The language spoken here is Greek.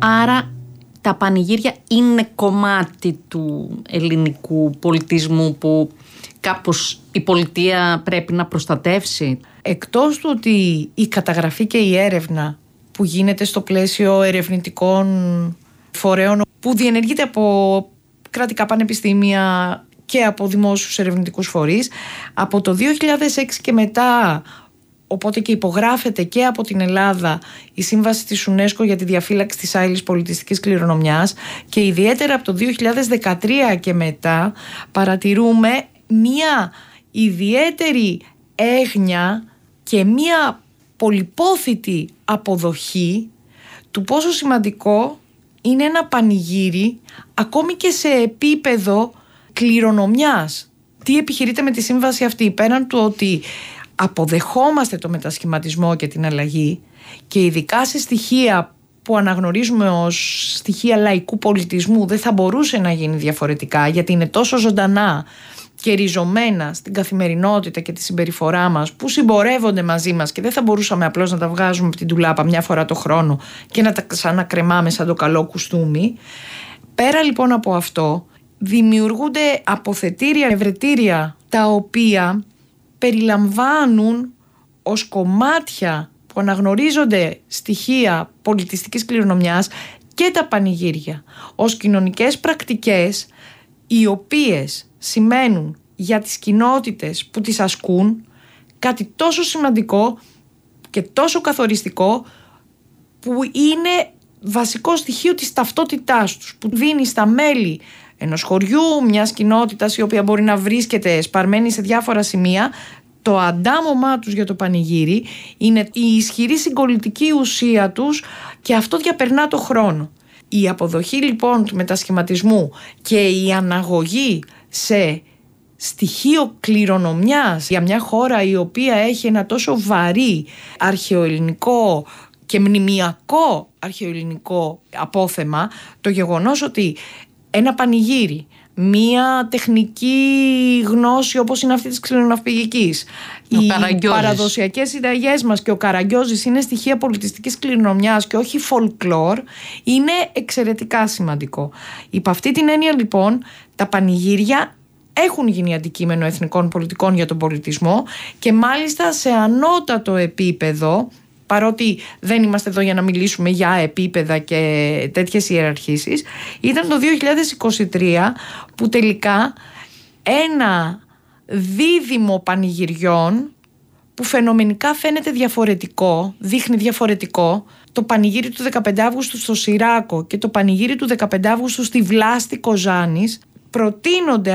Άρα τα πανηγύρια είναι κομμάτι του ελληνικού πολιτισμού που κάπως η πολιτεία πρέπει να προστατεύσει. Εκτός του ότι η καταγραφή και η έρευνα που γίνεται στο πλαίσιο ερευνητικών φορέων που διενεργείται από κρατικά πανεπιστήμια και από δημόσιους ερευνητικούς φορείς, από το 2006 και μετά, οπότε και υπογράφεται και από την Ελλάδα η σύμβαση της UNESCO για τη διαφύλαξη της άειλης πολιτιστικής κληρονομιάς, και ιδιαίτερα από το 2013 και μετά παρατηρούμε μία ιδιαίτερη έγνοια και μία πολυπόθητη αποδοχή του πόσο σημαντικό είναι ένα πανηγύρι ακόμη και σε επίπεδο κληρονομιάς. Τι επιχειρείται με τη σύμβαση αυτή, πέραν του ότι αποδεχόμαστε το μετασχηματισμό και την αλλαγή, και ειδικά σε στοιχεία που αναγνωρίζουμε ως στοιχεία λαϊκού πολιτισμού δεν θα μπορούσε να γίνει διαφορετικά, γιατί είναι τόσο ζωντανά και ριζωμένα στην καθημερινότητα και τη συμπεριφορά μας, που συμπορεύονται μαζί μας και δεν θα μπορούσαμε απλώς να τα βγάζουμε από την ντουλάπα μια φορά το χρόνο και να τα ξανακρεμάμε σαν το καλό κουστούμι. Πέρα λοιπόν από αυτό, δημιουργούνται αποθετήρια, ευρετήρια, τα οποία περιλαμβάνουν ως κομμάτια που αναγνωρίζονται στοιχεία πολιτιστικής κληρονομιάς και τα πανηγύρια ως κοινωνικές πρακτικές, οι οποίες σημαίνουν για τις κοινότητες που τις ασκούν κάτι τόσο σημαντικό και τόσο καθοριστικό, που είναι βασικό στοιχείο της ταυτότητάς τους, που δίνει στα μέλη ενός χωριού, μιας κοινότητας η οποία μπορεί να βρίσκεται σπαρμένη σε διάφορα σημεία, το αντάμωμά τους για το πανηγύρι είναι η ισχυρή συγκολητική ουσία τους, και αυτό διαπερνά το χρόνο. Η αποδοχή λοιπόν του μετασχηματισμού και η αναγωγή σε στοιχείο κληρονομιάς για μια χώρα η οποία έχει ένα τόσο βαρύ αρχαιοελληνικό και μνημιακό αρχαιοελληνικό απόθεμα, το γεγονός ότι ένα πανηγύρι, μία τεχνική γνώση όπως είναι αυτή της ξυλοναυπηγικής, οι παραδοσιακές συνταγές μας και ο Καραγκιόζης είναι στοιχεία πολιτιστικής κληρονομιάς και όχι folklore, είναι εξαιρετικά σημαντικό. Υπ' αυτή την έννοια λοιπόν τα πανηγύρια έχουν γίνει αντικείμενο εθνικών πολιτικών για τον πολιτισμό, και μάλιστα σε ανώτατο επίπεδο, παρότι δεν είμαστε εδώ για να μιλήσουμε για επίπεδα και τέτοιες ιεραρχήσεις. Ήταν το 2023 που τελικά ένα δίδυμο πανηγυριών που φαινομενικά φαίνεται διαφορετικό, δείχνει διαφορετικό, το πανηγύρι του 15 Αύγουστου στο Σιράκο και το πανηγύρι του 15 Αύγουστου στη Βλάστη Κοζάνης, προτείνονται